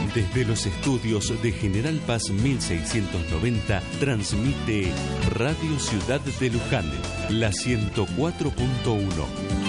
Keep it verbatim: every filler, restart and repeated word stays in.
Desde los estudios de General Paz mil seiscientos noventa transmite Radio Ciudad de Luján, la ciento cuatro punto uno.